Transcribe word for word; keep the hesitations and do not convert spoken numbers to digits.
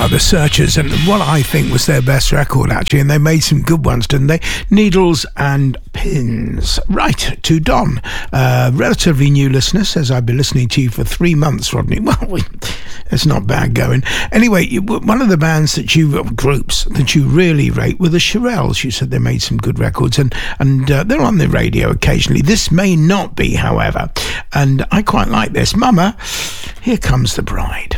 are the Searchers, and what I think was their best record, actually, and they made some good ones, didn't they? Needles and Pins. Right, to Don, uh, relatively new listener, says I've been listening to you for three months, Rodney. Well, we, it's not bad going. Anyway, you, one of the bands that you, groups that you really rate were the Shirelles. You said they made some good records, and, and uh, they're on the radio occasionally. This may not be, however, and I quite like this. Mama, Here Comes the Bride.